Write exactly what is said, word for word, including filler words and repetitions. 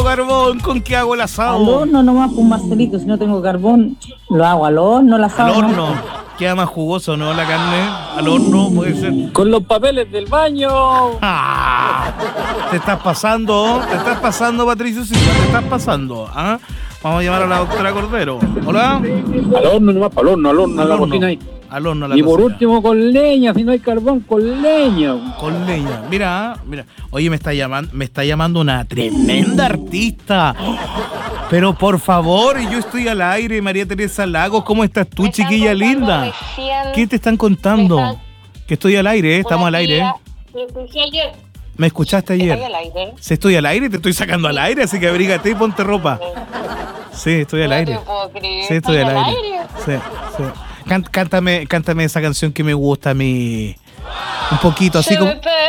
tengo carbón, ¿con qué hago el asado? Al horno nomás, pues Marcelito, si no tengo carbón, lo hago al horno, el asado. Al horno, no. Queda más jugoso, ¿no? La carne, al horno puede ser. Con los papeles del baño. Ah, te estás pasando, te estás pasando, Patricio Silva, te estás pasando, ¿ah? Vamos a llamar a la doctora Cordero. Hola. Al horno nomás, al horno, al horno, a la cocina ahí. Al horno, a la y por cocina. último con leña, si no hay carbón, con leña. Con leña. Mira, mira. Oye, me está llamando, me está llamando una tremenda artista. Pero por favor, yo estoy al aire, María Teresa Lagos. ¿Cómo estás tú, chiquilla linda? Recién, ¿Qué te están contando? me están... Que estoy al aire, ¿eh? Estamos al aire. ¿eh? Me escuché ayer. ¿Me escuchaste ayer? Estoy al aire. Si estoy al aire, te estoy sacando al aire, así que abrígate y ponte ropa. Sí, estoy al No aire. te puedo creer. Sí, estoy al ¿Estás aire. Sí, sí. Can- cántame, cántame esa canción que me gusta a mí. Un poquito, así Se como... me pega